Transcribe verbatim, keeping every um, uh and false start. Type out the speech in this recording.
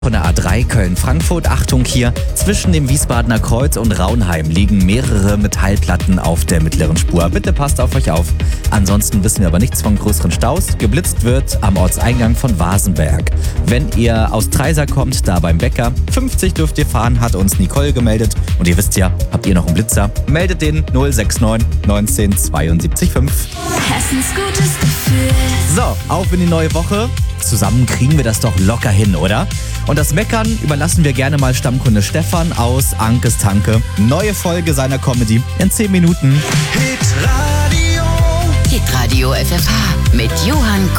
Von der A drei Köln-Frankfurt, Achtung hier, zwischen dem Wiesbadener Kreuz und Raunheim liegen mehrere Metallplatten auf der mittleren Spur. Bitte passt auf euch auf. Ansonsten wissen wir aber nichts von größeren Staus. Geblitzt wird am Ortseingang von Wasenberg. Wenn ihr aus Treiser kommt, da beim Bäcker, fünfzig dürft ihr fahren, hat uns Nicole gemeldet. Und ihr wisst ja, habt ihr noch einen Blitzer? Meldet den null sechs neun neunzehn zweiundsiebzig fünf. Hessens gutes Gefühl. So, auf in die neue Woche. Zusammen kriegen wir das doch locker hin, oder? Und das Meckern überlassen wir gerne mal Stammkunde Stefan aus Ankes Tanke. Neue Folge seiner Comedy in zehn Minuten. Hitradio F F H mit Johann